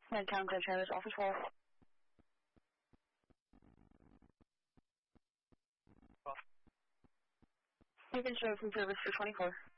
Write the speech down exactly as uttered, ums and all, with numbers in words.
Midtown Grid Trailers, Office four. You can show from service for twenty-four.